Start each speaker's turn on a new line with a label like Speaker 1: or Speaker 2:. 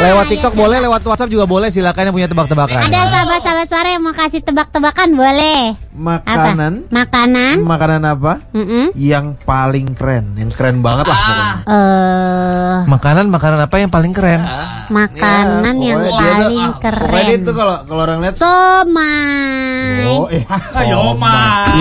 Speaker 1: Lewat TikTok boleh, lewat WhatsApp juga boleh. Silakan yang punya tebak-tebakan.
Speaker 2: Ada sahabat-sahabat suara yang mau kasih tebak-tebakan boleh.
Speaker 3: Makanan.
Speaker 2: Makanan.
Speaker 3: Makanan apa? Yang paling keren, yang keren banget lah pokoknya.
Speaker 1: Makanan apa yang paling keren?
Speaker 2: Makanan yang paling keren.
Speaker 3: Pokoknya itu kalau orang lihat
Speaker 2: Somai.
Speaker 3: Somai.